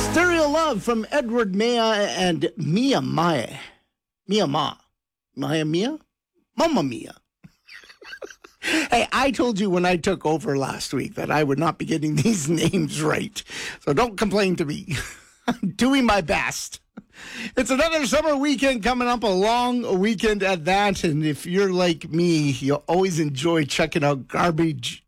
Stereo Love from Edward Maya and Mia Maya. Mia Ma. Maya Mia? Mamma Mia. Hey, I told you when I took over last week that I would not be getting these names right. So don't complain to me. I'm doing my best. It's another summer weekend coming up, a long weekend at that. And if you're like me, you'll always enjoy checking out garage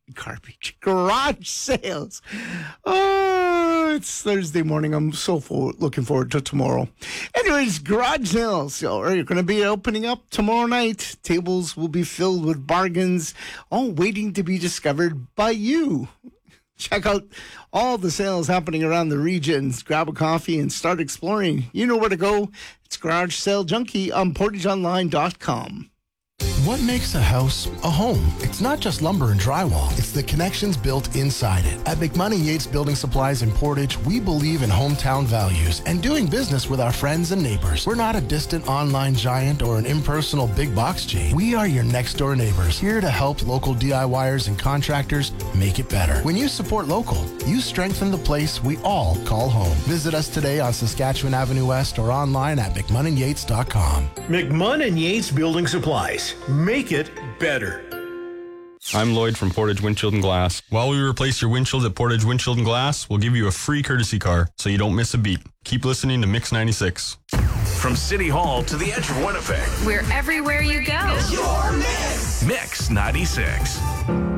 sales. Oh, it's Thursday morning. I'm so looking forward to tomorrow. Anyways, garage sales are going to be opening up tomorrow night. Tables will be filled with bargains, all waiting to be discovered by you. Check out all the sales happening around the regions. Grab a coffee and start exploring. You know where to go. It's Garage Sale Junkie on PortageOnline.com. What makes a house a home? It's not just lumber and drywall. It's the connections built inside it. At McMoney Yates Building Supplies in Portage, we believe in hometown values and doing business with our friends and neighbors. We're not a distant online giant or an impersonal big box chain. We are your next door neighbors, here to help local DIYers and contractors make it better. When you support local, you strengthen the place we all call home. Visit us today on Saskatchewan Avenue West or online at McMoneyYates.com. McMoney Yates Building Supplies. Make it better. I'm Lloyd from Portage Windshield and Glass. While we replace your windshield at Portage Windshield and Glass, we'll give you a free courtesy car so you don't miss a beat. Keep listening to Mix 96. From City Hall to the edge of Winnipeg. We're everywhere you go. It's your Mix. Mix 96.